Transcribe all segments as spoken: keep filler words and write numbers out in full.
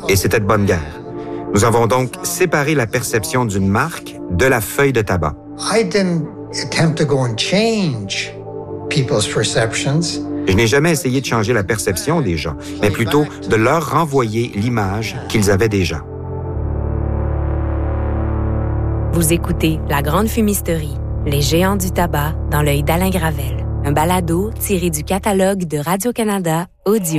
Et c'était de bonne guerre. Nous avons donc séparé la perception d'une marque de la feuille de tabac. I didn't attempt to go and change people's perceptions. Je n'ai jamais essayé de changer la perception des gens, mais plutôt de leur renvoyer l'image qu'ils avaient déjà. Vous écoutez La Grande Fumisterie, les géants du tabac dans l'œil d'Alain Gravel, un balado tiré du catalogue de Radio-Canada Audio.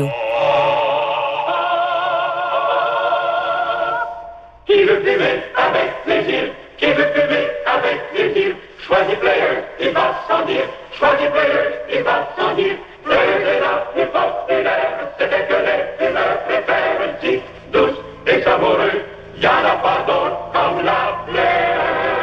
Qui veut fumer avec plaisir? Qui veut fumer avec plaisir? Choisis Player, il va sans dire. Choisis Player, il va sans dire. Player est la plus populaire. C'est elle que les fumeurs préfèrent. Petite, douce et savoureuse. Y'en a pas d'autre comme la Player.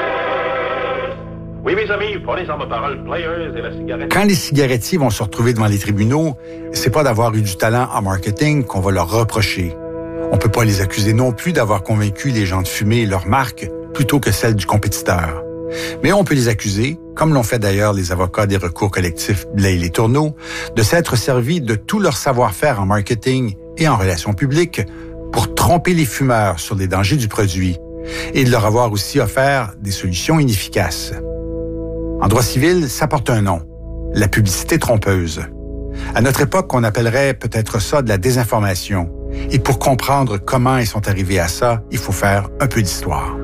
Oui, mes amis, prenez en ma parole, Players et la cigarette. Quand les cigarettiers vont se retrouver devant les tribunaux, c'est pas d'avoir eu du talent en marketing qu'on va leur reprocher. On peut pas les accuser non plus d'avoir convaincu les gens de fumer leur marque plutôt que celle du compétiteur. Mais on peut les accuser, comme l'ont fait d'ailleurs les avocats des recours collectifs Blais et Tourneau, de s'être servis de tout leur savoir-faire en marketing et en relations publiques pour tromper les fumeurs sur les dangers du produit et de leur avoir aussi offert des solutions inefficaces. En droit civil, ça porte un nom, la publicité trompeuse. À notre époque, on appellerait peut-être ça de la désinformation. Et pour comprendre comment ils sont arrivés à ça, il faut faire un peu d'histoire.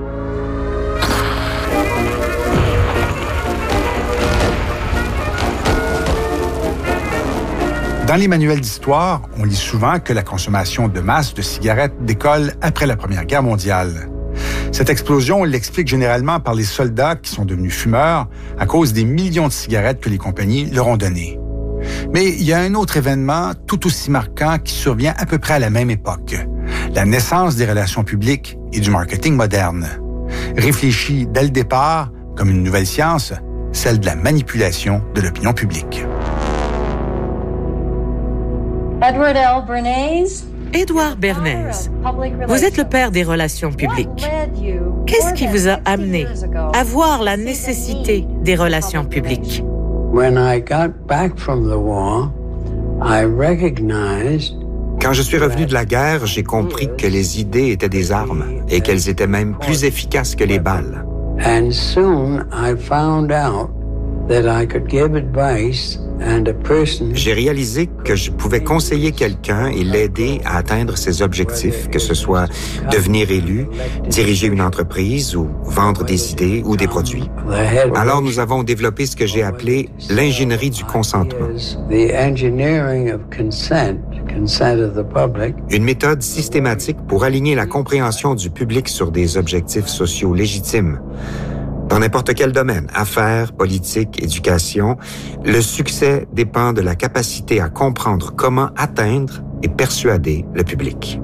Dans les manuels d'histoire, on lit souvent que la consommation de masse de cigarettes décolle après la Première Guerre mondiale. Cette explosion, on l'explique généralement par les soldats qui sont devenus fumeurs à cause des millions de cigarettes que les compagnies leur ont données. Mais il y a un autre événement tout aussi marquant qui survient à peu près à la même époque, la naissance des relations publiques et du marketing moderne. Réfléchi dès le départ comme une nouvelle science, celle de la manipulation de l'opinion publique. Edward L. Bernays. Édouard Bernays, vous êtes le père des relations publiques. Qu'est-ce qui vous a amené à voir la nécessité des relations publiques? When I got back from the war, I recognized Quand je suis revenu de la guerre, j'ai compris que les idées étaient des armes et qu'elles étaient même plus efficaces que les balles. and soon I found out that I could give advice and a person J'ai réalisé que je pouvais conseiller quelqu'un et l'aider à atteindre ses objectifs, que ce soit devenir élu, diriger une entreprise ou vendre des idées ou des produits. Alors nous avons développé ce que j'ai appelé l'ingénierie du consentement. the engineering of consent, consent of the public. Une méthode systématique pour aligner la compréhension du public sur des objectifs sociaux légitimes. Dans n'importe quel domaine, affaires, politique, éducation, le succès dépend de la capacité à comprendre comment atteindre et persuader le public.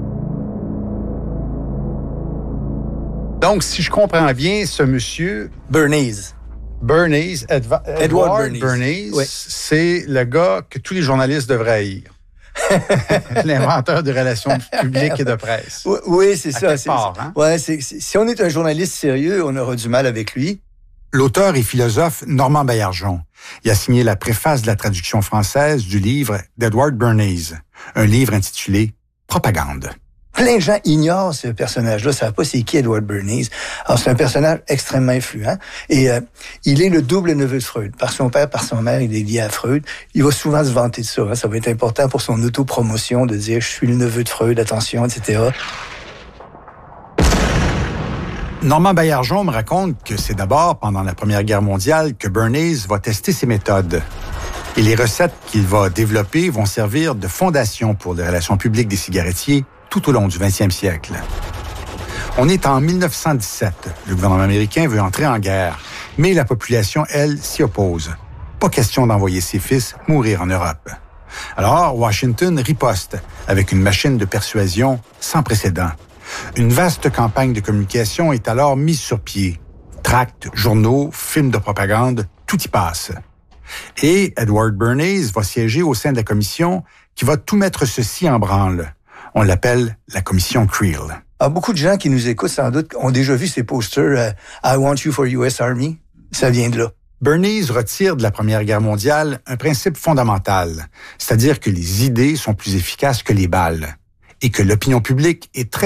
Donc, si je comprends bien, ce monsieur... Bernays. Bernays, Edva- Edward Edward Bernays. Bernays, Oui. c'est le gars que tous les journalistes devraient haïr. L'inventeur de relations publiques et de presse. Oui, oui, c'est À ça. quelque c'est- part, hein? ouais, c'est- c'est- si on est un journaliste sérieux, on aura du mal avec lui. L'auteur et philosophe Normand Baillargeon. Il a signé la préface de la traduction française du livre d'Edward Bernays, un livre intitulé « Propagande ». Plein de gens ignorent ce personnage-là, ne savent pas c'est qui Edward Bernays. Alors, c'est un personnage extrêmement influent. Et euh, il est le double neveu de Freud. Par son père, par son mère, il est lié à Freud. Il va souvent se vanter de ça. Hein. Ça va être important pour son autopromotion de dire « je suis le neveu de Freud, attention, et cetera » Normand Baillargeon me raconte que c'est d'abord pendant la Première Guerre mondiale que Bernays va tester ses méthodes. Et les recettes qu'il va développer vont servir de fondation pour les relations publiques des cigarettiers tout au long du vingtième siècle. On est en mille neuf cent dix-sept. Le gouvernement américain veut entrer en guerre, mais la population, elle, s'y oppose. Pas question d'envoyer ses fils mourir en Europe. Alors, Washington riposte avec une machine de persuasion sans précédent. Une vaste campagne de communication est alors mise sur pied. Tracts, journaux, films de propagande, tout y passe. Et Edward Bernays va siéger au sein de la commission qui va tout mettre ceci en branle. On l'appelle la commission Creel. Alors, beaucoup de gens qui nous écoutent, sans doute, ont déjà vu ces posters euh, « I want you for U S Army ». Ça vient de là. Bernays retire de la Première Guerre mondiale un principe fondamental, c'est-à-dire que les idées sont plus efficaces que les balles et que l'opinion publique est très